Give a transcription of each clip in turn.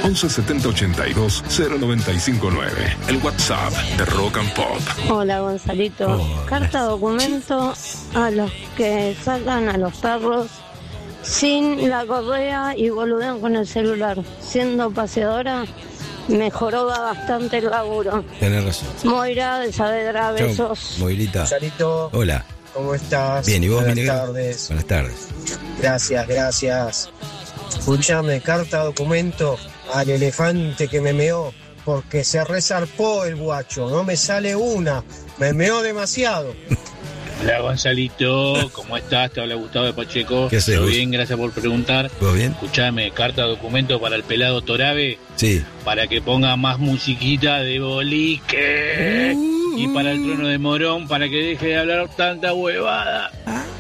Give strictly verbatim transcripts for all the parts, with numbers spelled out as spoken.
once setenta ochenta y dos cero noventa y cinco nueve. El WhatsApp de Rock and Pop. Hola Gonzalito. Hola. Carta documento a los que sacan a los perros sin la correa y boludean con el celular. Siendo paseadora, mejoró bastante el laburo. Tenés razón. Moira de Saavedra, Chau, besos. Moirita. Salito, Hola. ¿cómo estás? Bien, ¿y vos, Buenas mi negro? tardes. Buenas tardes. Gracias, gracias. Escuchame, carta documento al elefante que me meó, porque se resarpó el guacho, no me sale una, me meó demasiado. Hola Gonzalito, ¿cómo estás? Te habla Gustavo de Pacheco. ¿Qué haces, ¿Todo Gus? bien? Gracias por preguntar. ¿Vos bien? Escuchame, carta documento para el pelado Torabe, Sí. para que ponga más musiquita de bolique. Uh. Y para el trono de Morón, para que deje de hablar tanta huevada.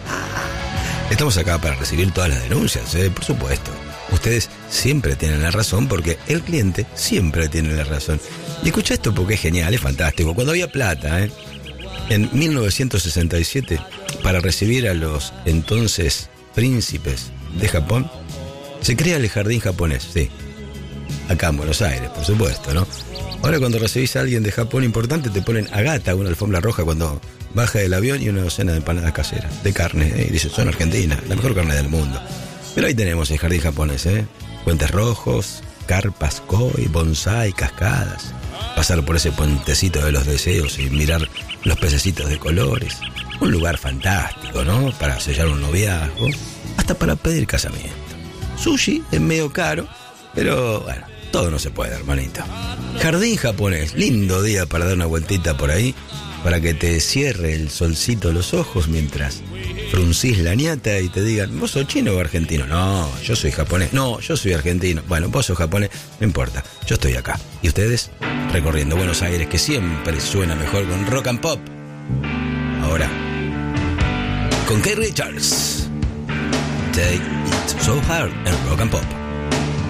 Estamos acá para recibir todas las denuncias, ¿eh? Por supuesto. Ustedes siempre tienen la razón porque el cliente siempre tiene la razón. Y escucha esto porque es genial, es fantástico. Cuando había plata, ¿eh? En mil novecientos sesenta y siete, para recibir a los entonces príncipes de Japón, se crea el jardín japonés, sí. Acá en Buenos Aires, por supuesto, ¿no? Ahora cuando recibís a alguien de Japón importante, te ponen a gata una alfombra roja cuando baja del avión y una docena de empanadas caseras, de carne, ¿eh? Y dicen, son argentinas, la mejor carne del mundo. Pero ahí tenemos el jardín japonés, ¿eh? Puentes rojos, carpas koi, bonsai, cascadas. Pasar por ese puentecito de los deseos y mirar los pececitos de colores. Un lugar fantástico, ¿no? Para sellar un noviazgo, hasta para pedir casamiento. Sushi es medio caro, pero bueno, todo no se puede, hermanito. Jardín japonés, lindo día para dar una vueltita por ahí, para que te cierre el solcito los ojos mientras fruncís la ñata y te digan, ¿vos sos chino o argentino? No, yo soy japonés. No, yo soy argentino. Bueno, vos sos japonés, no importa, yo estoy acá. ¿Y ustedes? Recorriendo Buenos Aires, que siempre suena mejor con Rock and Pop. Ahora, con Keith Richards. Take It So Hard en Rock and Pop.